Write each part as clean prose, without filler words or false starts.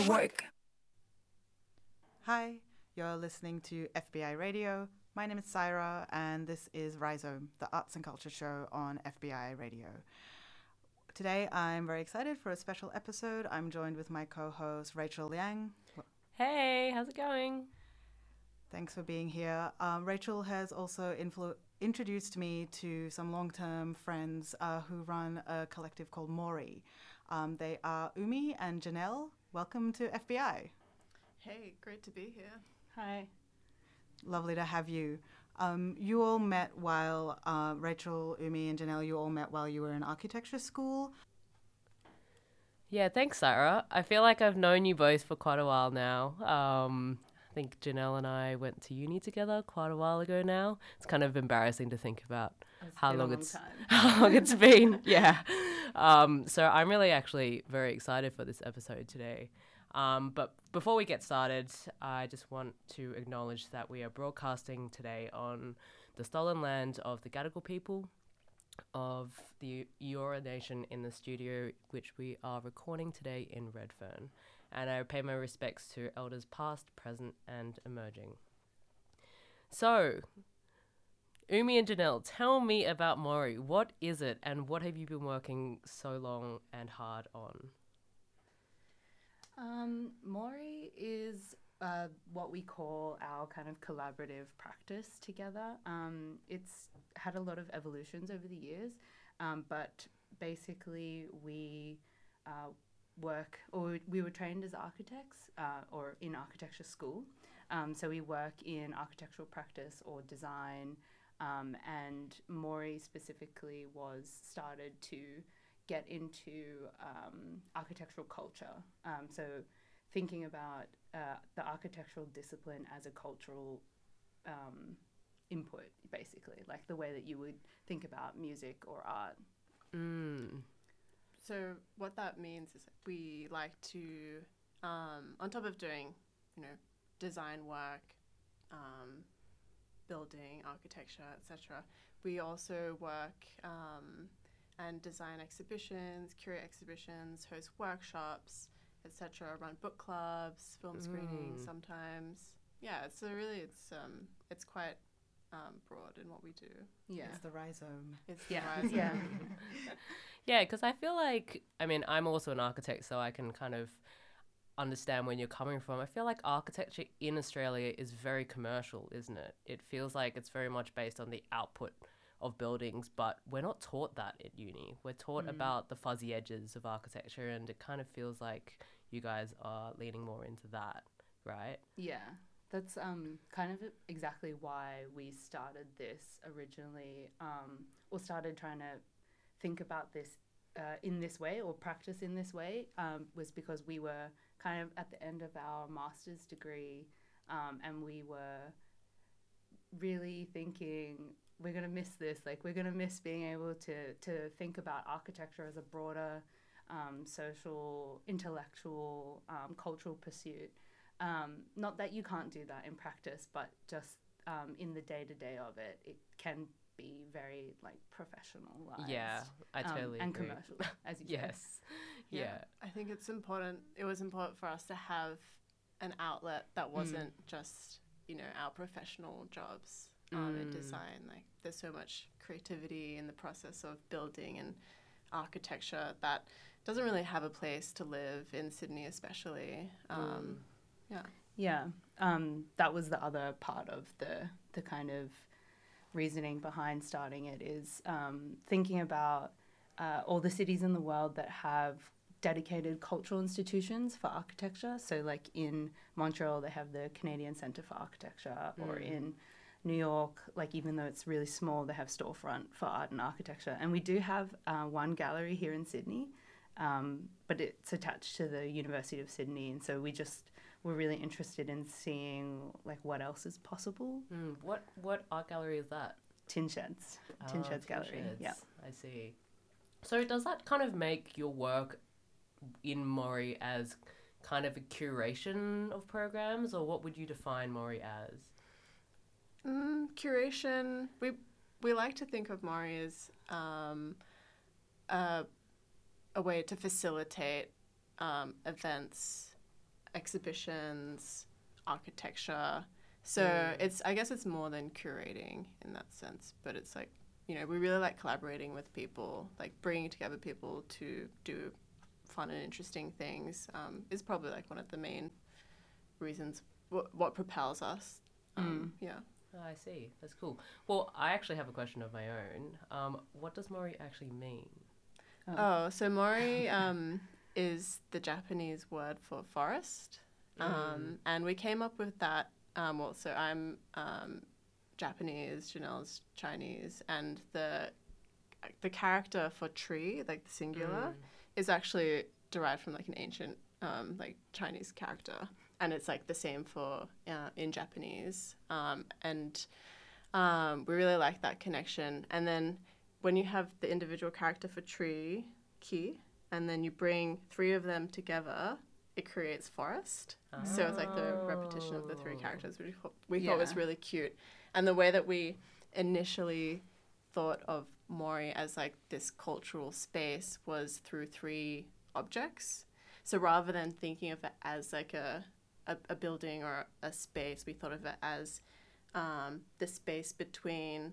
Network. Hi, you're listening to FBI Radio. My name is Syra, and this is Rhizome, the arts and culture show on FBI Radio. Today, I'm very excited for a special episode. I'm joined with my co-host, Rachel Liang. Hey, how's it going? Thanks for being here. Rachel has also introduced me to some long-term friends who run a collective called Mori. They are Umi and Janelle. Welcome to FBI. Hey, great to be here. Hi. Lovely to have you. You all met while, Rachel, Umi, and Janelle, you all met while you were in architecture school. Yeah, thanks, Sarah. I feel like I've known you both for quite a while now. I think Janelle and I went to uni together quite a while ago now. It's kind of embarrassing to think about how long it's been. Yeah. So I'm really actually very excited for this episode today. But before we get started, I just want to acknowledge that we are broadcasting today on the stolen land of the Gadigal people of the Eora Nation in the studio, which we are recording today in Redfern. And I pay my respects to elders past, present, and emerging. So, Umi and Janelle, tell me about Mori. What is it, and what have you been working so long and hard on? Mori is what we call our kind of collaborative practice together. It's had a lot of evolutions over the years, but basically we we were trained as architects or in architecture school. So we work in architectural practice or design, and Mori specifically was started to get into architectural culture. So thinking about the architectural discipline as a cultural input, basically, like the way that you would think about music or art. So what that means is we like to, on top of doing, design work, building, architecture, etc., we also work and design exhibitions, curate exhibitions, host workshops, etc., run book clubs, film screenings sometimes. Yeah, so really it's quite broad in what we do. Yeah. It's the rhizome. It's the Yeah. Rhizome. Yeah. Yeah, because I feel like, I'm also an architect, so I can kind of understand where you're coming from. I feel like architecture in Australia is very commercial, isn't it? It feels like it's very much based on the output of buildings, but we're not taught that at uni. We're taught about the fuzzy edges of architecture, and it kind of feels like you guys are leaning more into that, right? Yeah, that's kind of exactly why we started this originally, or started trying to think about this in this way or practice in this way, was because we were kind of at the end of our master's degree, and we were really thinking, we're going to miss this. Like, we're going to miss being able to think about architecture as a broader social, intellectual, cultural pursuit. Not that you can't do that in practice, but just in the day-to-day of it, it can be very, like, professionalized. Yeah, I totally and agree. commercial, as you said. Yes. Yeah. I think it's important. It was important for us to have an outlet that wasn't just, our professional jobs in design. Like, there's so much creativity in the process of building and architecture that doesn't really have a place to live in Sydney, especially. Yeah, that was the other part of the kind of reasoning behind starting it, is thinking about all the cities in the world that have dedicated cultural institutions for architecture. So like in Montreal, they have the Canadian Centre for Architecture, or in New York, like, even though it's really small, they have Storefront for art and architecture. And we do have one gallery here in Sydney, but it's attached to the University of Sydney. And so we're really interested in seeing, like, what else is possible. What art gallery is that? Tin Sheds. Tin Sheds Gallery. Yeah. I see. So does that kind of make your work in Mori as kind of a curation of programs, or what would you define Mori as? Curation. We like to think of Mori as a way to facilitate events exhibitions, architecture. So I guess it's more than curating in that sense, but it's like, you know, we really like collaborating with people, like bringing together people to do fun and interesting things is probably like one of the main reasons what propels us. Yeah. Oh, I see. That's cool. Well, I actually have a question of my own. What does mori actually mean? So mori is the Japanese word for forest. And we came up with that. Well, so I'm Japanese, Janelle's Chinese, and the character for tree, like the singular, is actually derived from like an ancient like Chinese character, and it's like the same for in Japanese, and we really like that connection. And then when you have the individual character for tree, ki, and then you bring three of them together, it creates forest. So it's like the repetition of the three characters, which we thought was really cute. And the way that we initially thought of mori as like this cultural space was through three objects. So rather than thinking of it as like a building or a space, we thought of it as the space between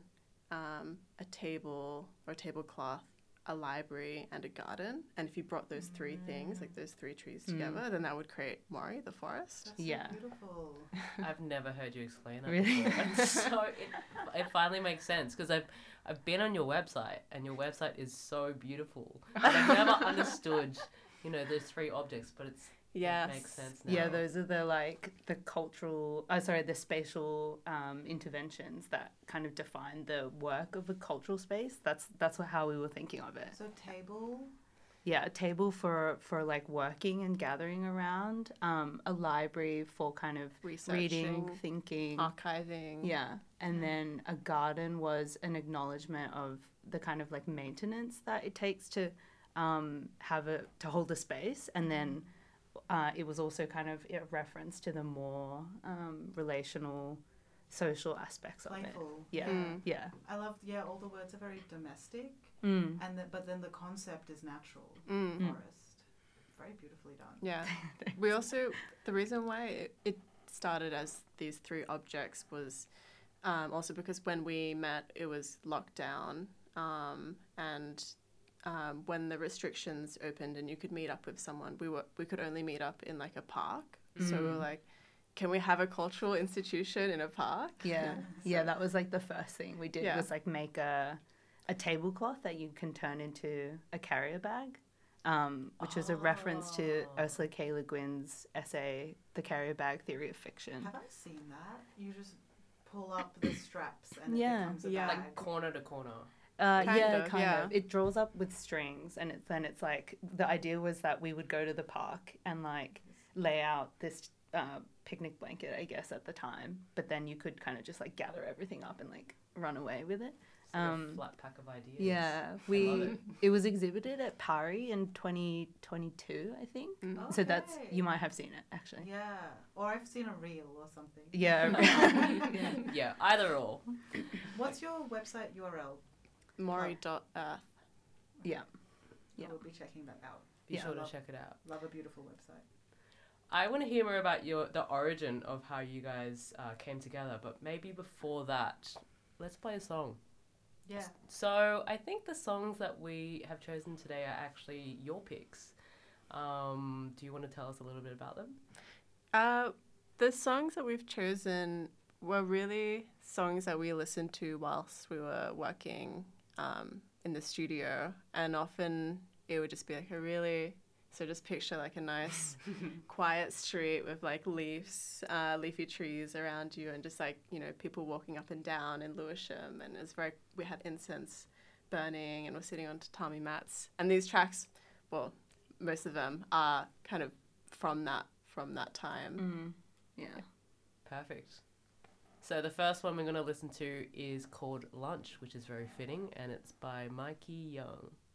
a table or a tablecloth, a library, and a garden. And if you brought those three things, like those three trees together, then that would create mori, the forest. That's so beautiful. I've never heard you explain that Really? before. And so it finally makes sense because I've been on your website and your website is so beautiful. But I've never understood, you know, those three objects, but it makes sense now. Yeah, those are the cultural, the spatial interventions that kind of define the work of a cultural space. That's how we were thinking of it. So table. Yeah, a table for like working and gathering around, a library for kind of reading, thinking, archiving. Yeah, and then a garden was an acknowledgement of the kind of like maintenance that it takes to to hold a space, and then it was also kind of a reference to the more relational, social aspects of it. Playful. Yeah. I love, all the words are very domestic, but then the concept is natural. Forest. Very beautifully done. Yeah. We also, the reason why it started as these three objects was also because when we met, it was lockdown, and when the restrictions opened and you could meet up with someone, we could only meet up in like a park. So we were like, can we have a cultural institution in a park? Yeah. Yeah, that was like the first thing we did was like make a tablecloth that you can turn into a carrier bag, which is a reference to Ursula K. Le Guin's essay, The Carrier Bag Theory of Fiction. Have I seen that? You just pull up the straps and it becomes a bag. Like corner to corner. Kind of. It draws up with strings, and it's like the idea was that we would go to the park and like lay out this picnic blanket, I guess, at the time, but then you could kind of just like gather everything up and like run away with it. A flat pack of ideas. Yeah, it was exhibited at PARI in 2022, I think. Okay. So you might have seen it actually. Yeah, or I've seen a reel or something. Yeah. Yeah, either or. What's your website URL? Mori.earth. Yeah. We'll be checking that out. Be sure to check it out. Love a beautiful website. I want to hear more about the origin of how you guys came together, but maybe before that, let's play a song. Yeah. So I think the songs that we have chosen today are actually your picks. Do you want to tell us a little bit about them? The songs that we've chosen were really songs that we listened to whilst we were working in the studio, and often it would just be like just picture like a nice quiet street with like leafy trees around you, and just like, you know, people walking up and down in Lewisham, and we had incense burning and we're sitting on tatami mats, and these tracks, well, most of them are kind of from that time. Yeah. Perfect. So the first one we're going to listen to is called Lunch, which is very fitting, and it's by Mikey Young.